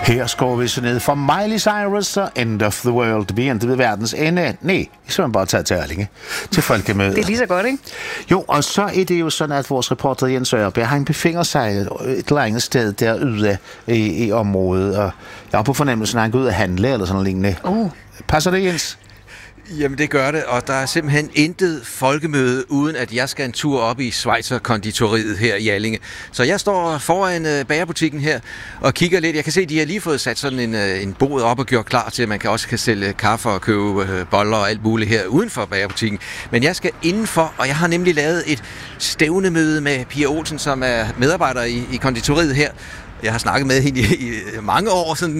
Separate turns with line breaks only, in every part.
Her skår vi så ned fra Miley Cyrus og End of the World. Vi endte ved verdens ende. Nej, så har man bare taget til Erlinge. Til folkemødet.
Det er lige så godt, ikke?
Jo, og så er det jo sådan, at vores reporter Jens Ørberg, han befinder sig et eller andet sted derude i området. Og jeg har på fornemmelsen, at han går ud og handle eller sådan noget lignende. Passer det, Jens?
Jamen det gør det, og der er simpelthen intet folkemøde, uden at jeg skal en tur op i Schweizerkonditoriet her i Allinge. Så jeg står foran bagerbutikken her og kigger lidt. Jeg kan se, at de har lige fået sat sådan en bod op og gjort klar til, at man også kan sælge kaffe og købe boller og alt muligt her uden for bagerbutikken. Men jeg skal indenfor, og jeg har nemlig lavet et stævnemøde med Pia Olsen, som er medarbejder i konditoriet her. Jeg har snakket med hende i mange år, sådan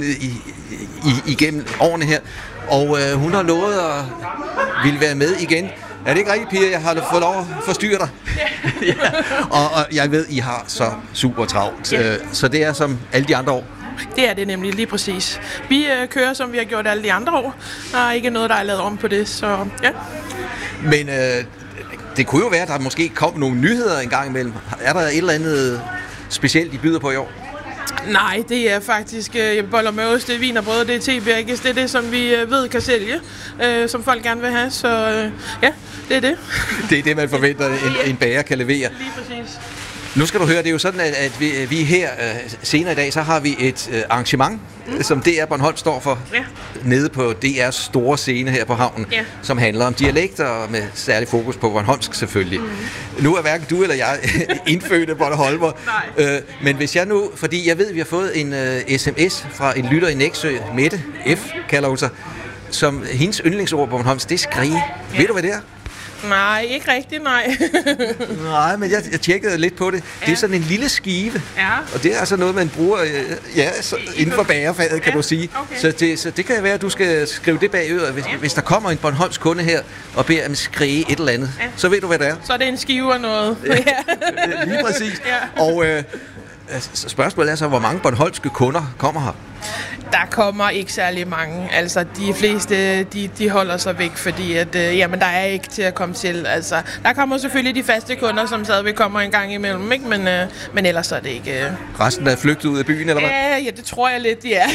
igennem årene her. Og hun har lovet at ville være med igen. Er det ikke rigtigt, Pia? Jeg har fået lov at forstyrre dig. Ja. Og jeg ved, I har så super travlt. Ja. Så det er som alle de andre år.
Det er det nemlig, lige præcis. Vi kører, som vi har gjort alle de andre år. Der er ikke noget, der er lavet om på det, så ja.
Men det kunne jo være, at der måske kom nogle nyheder en gang imellem. Er der et eller andet specielt, I byder på i år?
Nej, det er faktisk boller med ost, det er vin og brød, det er tebærkes. Det er det, som vi ved kan sælge, som folk gerne vil have. Så ja, det er det.
Det er det, man forventer, en bager kan levere.
Lige præcis.
Nu skal du høre, det er jo sådan, at vi her senere i dag, så har vi et arrangement, som DR Bornholm står for, nede på DR's store scene her på havnen, som handler om dialekter med særlig fokus på bornholmsk selvfølgelig. Nu er hverken du eller jeg indfødte bornholmer, men hvis jeg nu, fordi jeg ved, at vi har fået en sms fra en lytter i Nexø, Mette F. kalder hun sig, som hendes yndlingsord på bornholmsk, det er skrige. Ved du, hvad det er?
Nej, ikke rigtigt, nej.
Nej, men jeg tjekkede lidt på det. Det er sådan en lille skive, og det er altså noget, man bruger inden for bagerfaget, kan du sige. Okay. Så det kan være, at du skal skrive det bagud, hvis der kommer en Bornholms kunde her og beder om skrige et eller andet, så ved du, hvad det er.
Så er det en skive og noget.
Lige præcis. Og spørgsmålet er så, hvor mange bornholmske kunder kommer her?
Der kommer ikke særlig mange. Altså, de fleste, de holder sig væk, fordi at, jamen, der er ikke til at komme til. Altså, der kommer selvfølgelig de faste kunder, som stadigvæk kommer en gang imellem, ikke? Men ellers er det ikke...
Resten er flygtet ud af byen, eller hvad?
Ja, det tror jeg lidt, ja.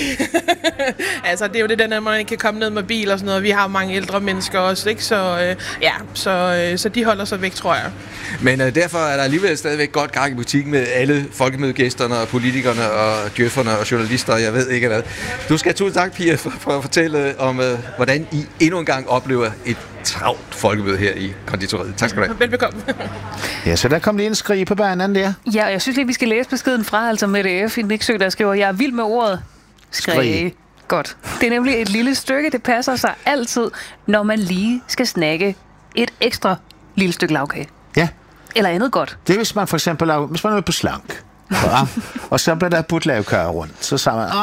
Altså, det er jo det der, man ikke kan komme ned med bil og sådan noget. Vi har mange ældre mennesker også, ikke? Så de holder sig væk, tror jeg.
Men derfor er der alligevel stadigvæk godt gang i butikken med alle folkemødegæsterne og politikerne og djøfferne og journalister, jeg ved ikke hvad. Du skal have tusind tak, Pia, for at fortælle om, hvordan I endnu en gang oplever et travlt folkemøde her i konditoriet. Tak skal du have.
Velbekomme.
Ja, så der kom lige en skrig på banen der.
Ja, jeg synes lige, vi skal læse beskeden fra, altså Mette F. i Nexø, der skriver, jeg er vild med ordet skrige. Godt. Det er nemlig et lille stykke, det passer sig altid, når man lige skal snakke et ekstra lille stykke lavkage.
Ja.
Eller andet godt.
Det er, hvis man for eksempel hvis man er på slank. Ja. Og så bliver der budt lavkage rundt. Så siger man,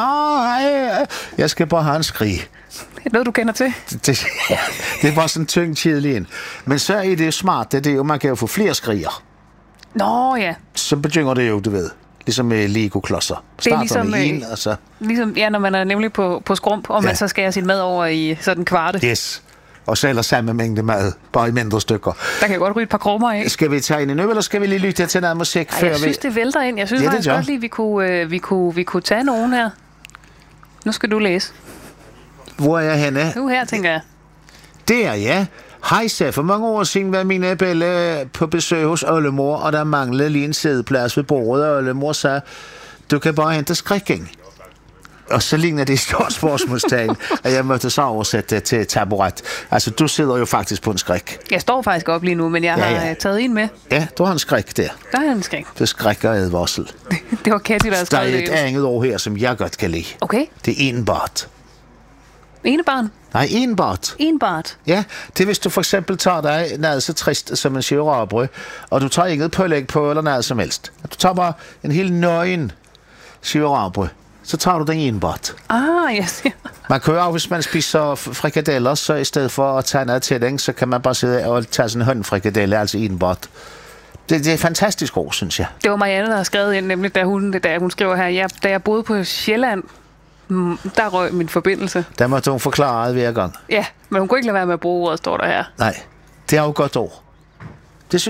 jeg skal bare have en skrig.
Det er noget, du kender til.
Det er bare sådan tyng tidlig ind. Men så er det smart, det er jo, man kan jo få flere skriger.
Nå ja.
Så begynder det jo, du ved, ligesom med Lego-klodser.
Det er ligesom,
med en, og så...
Ligesom, ja, når man er nemlig på skrump, og man så skærer sin mad over i sådan en kvarte.
Yes. Og så ellers samme mængde mad, bare i mindre stykker.
Der kan godt ryge et par krummer af.
Skal vi tage en øl, eller skal vi lige lytte til noget musik?
Jeg synes, det vælter ind. Jeg synes faktisk godt lige, vi kunne tage nogen her. Nu skal du læse.
Hvor er jeg henne?
Nu her, tænker jeg.
Det er jeg. Hej, så for mange år siden var mine bella på besøg hos oldemor, og der manglede lige en sædeplads ved bordet, og oldemor sagde, du kan bare hente skrikken. Og så ligner det et stort spørgsmålstegn, at jeg måtte så oversætte det til taburet. Altså, du sidder jo faktisk på en skrik.
Jeg står faktisk op lige nu, men jeg har taget en med.
Ja, du har en skrik der.
Der er en skrik.
Det er skrik og advarsel.
Det var Katty, der havde skrevet det.
Der er et andet ord her, som jeg godt kan lide.
Okay.
Det er enbart.
Enebarn?
Nej, enbart.
Enbart?
Ja, det er hvis du for eksempel tager dig noget så trist som en chirabrød, og du tager inget pålæg på eller noget som helst. Du tager bare en helt nøgen chirabrød. Så tager du den enbart.
Yes.
Man kan jo, hvis man spiser frikadeller, så i stedet for at tage noget til den, så kan man bare sidde og tage sådan en håndfrikadelle, altså enbart. Det er fantastisk ord, synes jeg.
Det var Marianne, der har skrevet ind, nemlig da hun skriver her, da jeg boede på Sjælland, der røg min forbindelse.
Der måtte hun forklare hver gang.
Ja, men hun kunne ikke lade være med at bruge ordet, står der her.
Nej, det er jo et godt ord. Det synes jeg.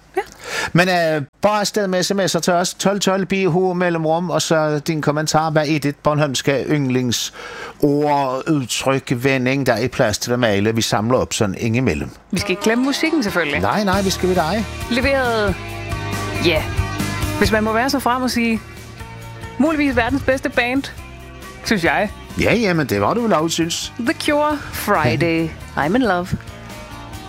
Ja.
Men bare afsted med sms'er til os. 1212 BH mellemrum, og så din kommentar. Hvad er dit bornholmske yndlingsord, udtryk, vending, der er plads til at male? Vi samler op sådan imellem.
Vi skal ikke glemme musikken selvfølgelig.
Nej, vi skal ved dig.
Leveret, ja, hvis man må være så frem og sige, muligvis verdens bedste band, synes jeg.
Ja, men det var du vel også, synes.
The Cure, Friday, I'm in love.